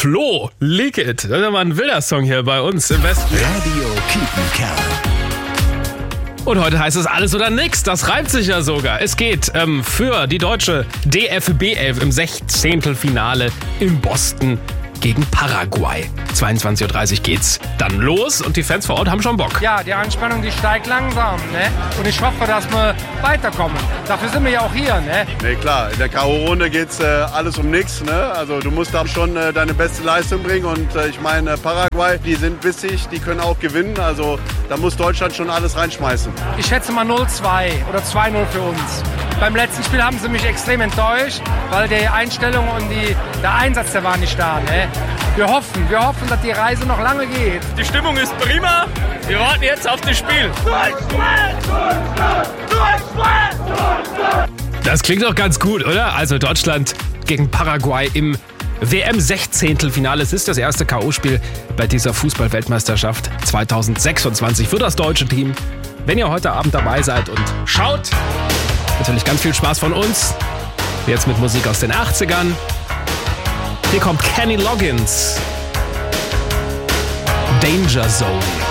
Flo, Leak It. Das ist ja mal ein wilder Song hier bei uns im Westen. Radio Kiepenkerl. Und heute heißt es alles oder nix. Das reimt sich ja sogar. Es geht für die deutsche DFB 11 im 16. Finale in Boston gegen Paraguay. 22.30 Uhr geht's dann los und die Fans vor Ort haben schon Bock. Ja, die Anspannung, die steigt langsam, ne? Und ich hoffe, dass wir weiterkommen. Dafür sind wir ja auch hier, ne? Nee, klar, in der K.O.-Runde geht's alles um nichts, ne? Also du musst da schon deine beste Leistung bringen und ich meine, Paraguay, die sind bissig, die können auch gewinnen, also da muss Deutschland schon alles reinschmeißen. Ich schätze mal 0-2 oder 2-0 für uns. Beim letzten Spiel haben sie mich extrem enttäuscht, weil die Einstellung und der Einsatz, der war nicht da, ne? Wir hoffen, dass die Reise noch lange geht. Die Stimmung ist prima. Wir warten jetzt auf das Spiel. Das klingt doch ganz gut, oder? Also Deutschland gegen Paraguay im WM-16. Es ist das erste K.O.-Spiel bei dieser Fußball-Weltmeisterschaft 2026 für das deutsche Team. Wenn ihr heute Abend dabei seid und schaut, natürlich ganz viel Spaß von uns. Jetzt mit Musik aus den 80ern. Hier kommt Kenny Loggins. Danger Zone.